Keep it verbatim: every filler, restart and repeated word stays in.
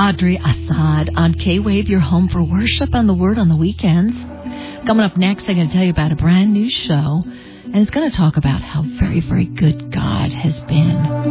Audrey Assad on K-Wave, your home for worship and the Word on the weekends. Coming up next, I'm going to tell you about a brand new show, and it's going to talk about how very, very good God has been.